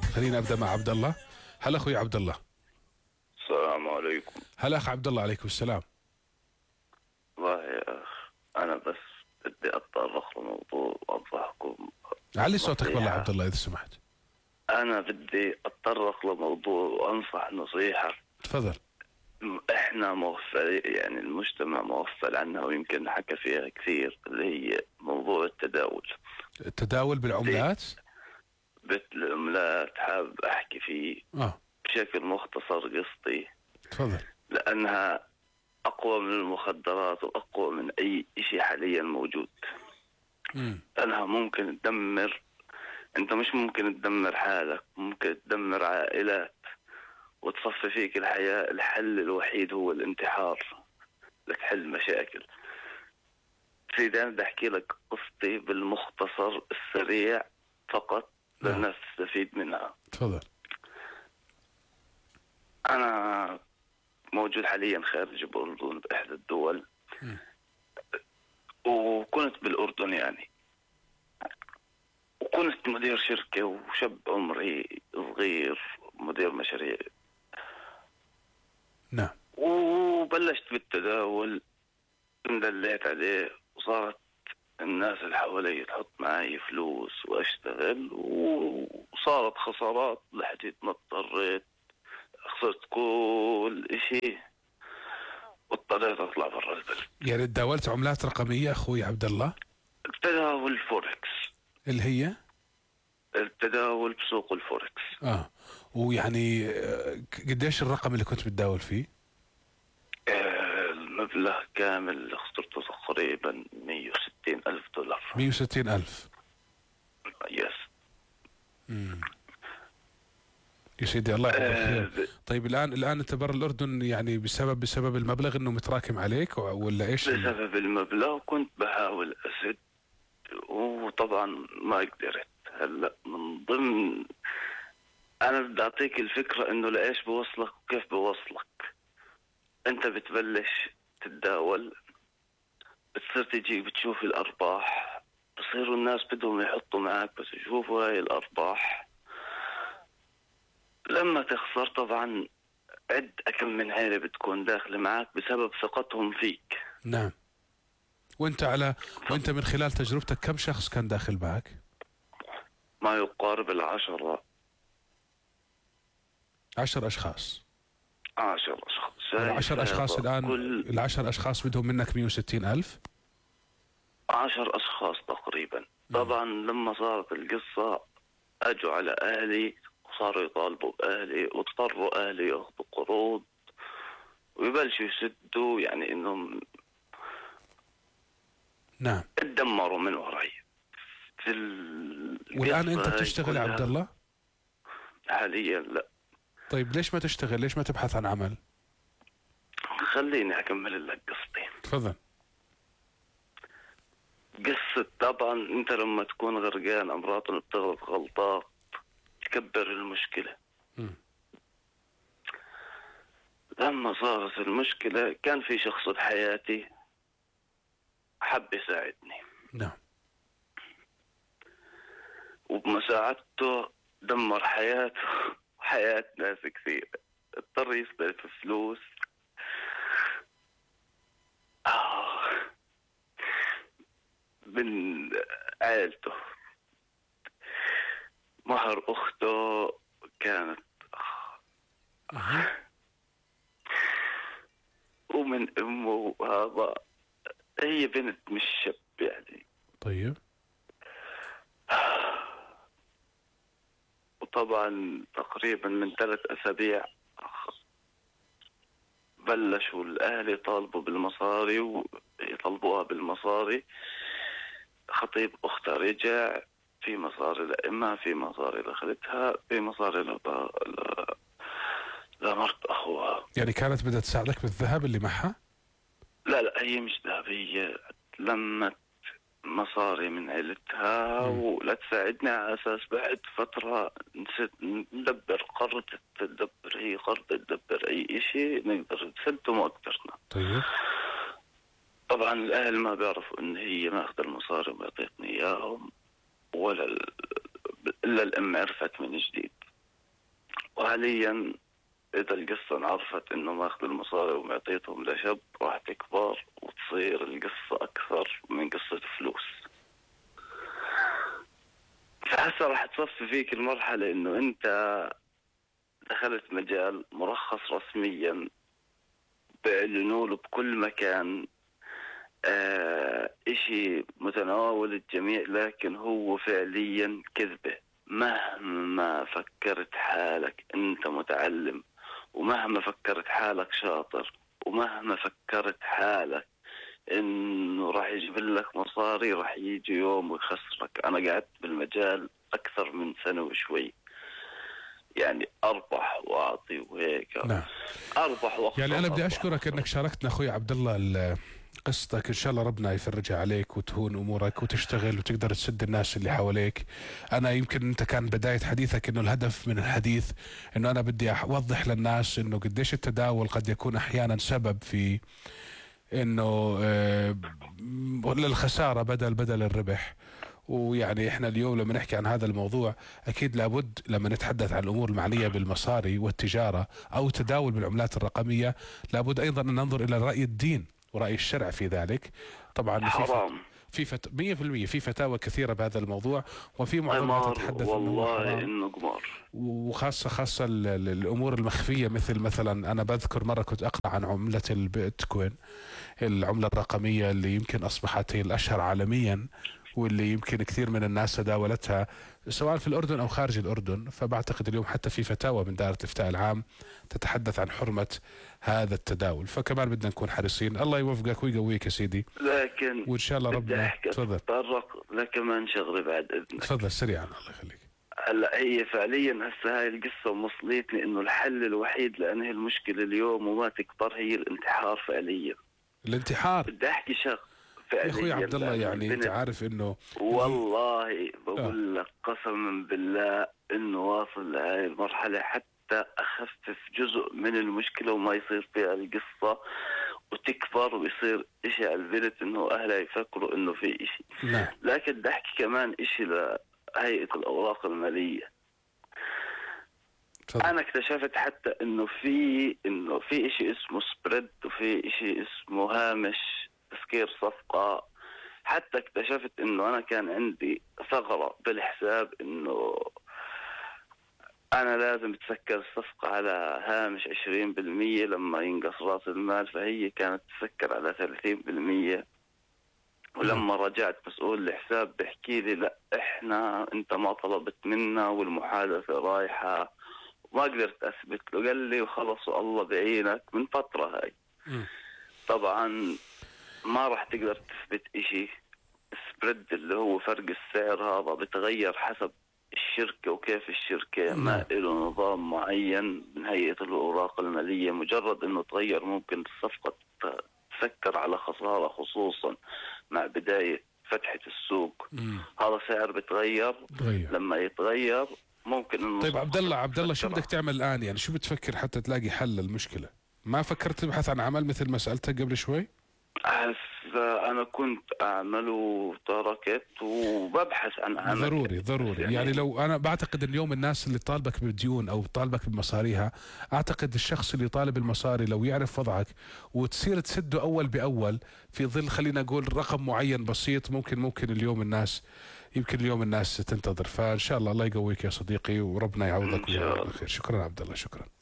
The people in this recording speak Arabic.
خلينا أبدأ مع عبد الله. هلا أخوي عبد الله. السلام عليكم. هلا أخ عبد الله. عليكم السلام. والله يا أخ أنا بس بدي أتطرق لموضوع وأنصحكم علي صوتك والله نصيحة. عبد الله إذا سمحت. أنا بدي أتطرق لموضوع وأنصح نصيحة. تفضل. إحنا مغفل، يعني المجتمع مغفل عنها ويمكن حكى فيها كثير، اللي هي موضوع التداول. التداول بالعملات؟ بالعملات حابب أحكي فيه بشكل مختصر قصتي. تفضل. لأنها أقوى من المخدرات وأقوى من أي شيء حاليا موجود. أنها ممكن تدمر، أنت مش ممكن تدمر حالك، ممكن تدمر عائلات وتصفي فيك الحياة. الحل الوحيد هو الانتحار لتحل مشاكل. سيدان بدي أحكي لك قصتي بالمختصر السريع فقط للناس تستفيد منها. تفضل. أنا موجود حاليا خارج الأردن بإحدى الدول، وكنت بالأردن يعني، وكنت مدير شركة وشاب عمري صغير مدير مشاريع. نعم. وبلشت بالتداول، اندليت عليه، وصارت الناس اللي حوالي تحط معي فلوس واشتغل، وصارت خسارات لحد ما اضطريت خسرت كل اشي واضطريت اطلع برا البلد. يعني تداولت عملات رقمية اخوي عبد الله؟ التداول فوركس، اللي هي التداول بسوق الفوركس. ويعني قديش الرقم اللي كنت بتداول فيه؟ المبلغ كامل خسرته تقريبا 160 ألف دولار. 160 ألف؟ يس. يا سيدي الله يحفظك خير. طيب الآن أنت برا الأردن يعني بسبب المبلغ إنه متراكم عليك ولا إيش؟ بسبب المبلغ كنت بحاول أسد، وطبعا ما قدرت. هلا من ضمن، أنا بدي أعطيك الفكرة إنه لإيش بوصلك وكيف بوصلك. أنت بتبلش تتداول، بتصير تجي بتشوف الأرباح، بصيروا الناس بدهم يحطوا معك بس يشوفوا هاي الأرباح. لما تخسر طبعا عد كم من عيلة بتكون داخلة معك بسبب ثقتهم فيك. نعم. وانت من خلال تجربتك كم شخص كان داخل معك؟ ما يقارب 10. 10 أشخاص. 10 أشخاص. 10 أشخاص الآن ال10 أشخاص بدهم منك 160 ألف؟ 10 أشخاص تقريبا. طبعا لما صارت القصة أجوا على أهلي وصاروا يطالبوا بأهلي، واضطروا أهلي ياخذوا قروض ويبلشوا يسدوا، يعني إنهم نعم اتدمروا من وراي. والآن أنت بتشتغل يا عبد الله؟ حاليا لا. طيب ليش ما تشتغل؟ ليش ما تبحث عن عمل؟ خليني أكمل لك قصتي. تفضل. قصة طبعا أنت لما تكون غرقان أمراض بتغلط غلطات تكبر المشكلة. لما صارت المشكلة كان في شخص بحياتي حب يساعدني. نعم. وبمساعدته دمر حياته وحياة ناس كثير. اضطر يستلف فلوس من عائلته. مهر أخته كانت ومن أمه، وهذا هي بنت مش شاب يعني. طيب. وطبعا تقريبا من 3 أسابيع بلشوا الأهل يطالبوا بالمصاري ويطلبوها بالمصاري. خطيب أختها رجع، في مصاري لأمها، في مصاري لأخوتها، في مصاري لمرت أخوها. يعني كانت بدها تساعدك بالذهب اللي معها؟ لا هي مش ذهبية، لمت مصاري من عيلتها ولا تساعدني على أساس بعد فترة ندبر قرض، تدبر هي قرض، تدبر أي شيء نقدر نسده ما قدرنا. طيب. طبعا الأهل ما بيعرفوا إن هي ماخذ المصاري وما يعطيني إياهم، ولا إلا الأم عرفت من جديد. وحاليا إذا القصة انعرفت إنه ماخذ المصاري ومعطيتهم لشاب راح تكبر وتصير القصة أكثر من قصة فلوس. فهسه راح تصفي فيك المرحلة إنه أنت دخلت مجال مرخص رسميا بيعلنوا له بكل مكان، إشي متناول الجميع، لكن هو فعليا كذبة. مهما فكرت حالك أنت متعلم، ومهما فكرت حالك شاطر، ومهما فكرت حالك إنه راح يجيب لك مصاري، راح يجي يوم ويخسرك. أنا قعدت بالمجال أكثر من سنة وشوي، يعني أربح وأعطي وهيك. نعم. أربح وأخسر. يعني أنا بدي أشكرك أنك شاركتنا أخوي عبد الله قصتك. إن شاء الله ربنا يفرجها عليك وتهون أمورك وتشتغل وتقدر تسد الناس اللي حواليك. أنا يمكن أنت كان بداية حديثك إنه الهدف من الحديث إنه أنا بدي أوضح للناس إنه قديش التداول قد يكون أحيانا سبب في إنه للخسارة بدل الربح. ويعني احنا اليوم لما نحكي عن هذا الموضوع اكيد لابد لما نتحدث عن الامور المعنيه بالمصاري والتجاره او التداول بالعملات الرقميه لابد ايضا ان ننظر الى راي الدين وراي الشرع في ذلك. طبعا حرام. في 100% في فتاوى كثيره بهذا الموضوع، وفي معظمها تتحدث والله انه قمار، وخاصه الامور المخفيه، مثلا انا بذكر مره كنت اقرا عن عمله البيتكوين، العمله الرقميه اللي يمكن اصبحت هي الاشهر عالميا، واللي يمكن كثير من الناس تداولتها سواء في الأردن أو خارج الأردن. فبعتقد اليوم حتى في فتاوى من دائرة الإفتاء العام تتحدث عن حرمة هذا التداول، فكمان بدنا نكون حريصين. الله يوفقك ويقويك يا سيدي. لكن وإن شاء الله ربنا. تفضل. تطرق لكمان شغلة بعد إذنك. تفضل سريعا الله يخليك. هلا هي فعليا هسه هاي القصة وصلتني إنه الحل الوحيد لأنهي المشكلة اليوم وما تكبر هي الانتحار فعليا. الانتحار. بدي أحكي شغله يا اخوي عبد الله، يعني انت عارف انه والله بقول لك قسما بالله انه واصل لهي المرحله حتى اخفف جزء من المشكله وما يصير فيها القصه وتكبر ويصير اشي على البنت انه اهلها يفكروا انه في اشي. نعم. لكن بدي احكي كمان اشي لهيئه الاوراق الماليه. انا اكتشفت حتى انه في اشي اسمه سبريد وفي اشي اسمه هامش تسكير صفقة. حتى اكتشفت انه انا كان عندي ثغرة بالحساب انه انا لازم تسكر الصفقة على هامش 20% لما ينقص راس المال، فهي كانت تسكر على 30%. ولما رجعت مسؤول الحساب بحكي لي لا انت ما طلبت منا والمحادثة رايحة، وما قدرت اثبت له. قال لي وخلص الله بعينك من فترة هاي. طبعا ما راح تقدر تثبت اشي. السبريد اللي هو فرق السعر هذا بتغير حسب الشركة وكيف الشركة، ما له نظام معين من هيئة الأوراق المالية. مجرد انه تغير ممكن الصفقة تسكر على خسارة، خصوصا مع بداية فتحة السوق. هذا سعر بتغير. لما يتغير ممكن انه. طيب عبد الله شو بدك تعمل الآن؟ يعني شو بتفكر حتى تلاقي حل للمشكلة؟ ما فكرت تبحث عن عمل مثل ما سألتك قبل شوي؟ أنا كنت أعمل وتركت وببحث عن عمل. ضروري يعني لو أنا بعتقد اليوم الناس اللي طالبك بالديون أو طالبك بمصاريها، أعتقد الشخص اللي طالب المصاري لو يعرف وضعك وتصير تسده أول بأول في ظل خلينا نقول رقم معين بسيط، ممكن اليوم الناس تنتظر. فإن شاء الله يقويك يا صديقي وربنا يعوضك ويجزاك خير. شكرا عبد الله، شكرا.